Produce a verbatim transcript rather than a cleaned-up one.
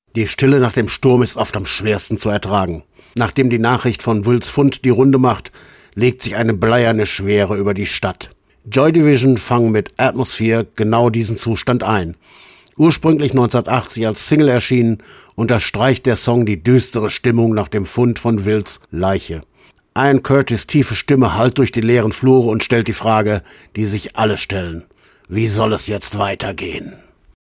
Die Stille nach dem Sturm ist oft am schwersten zu ertragen. Nachdem die Nachricht von Wills Fund die Runde macht, legt sich eine bleierne Schwere über die Stadt. Joy Division fangen mit Atmosphere genau diesen Zustand ein. Ursprünglich neunzehnhundertachtzig als Single erschienen, unterstreicht der Song die düstere Stimmung nach dem Fund von Wills Leiche. Ian Curtis' tiefe Stimme hallt durch die leeren Flure und stellt die Frage, die sich alle stellen: Wie soll es jetzt weitergehen?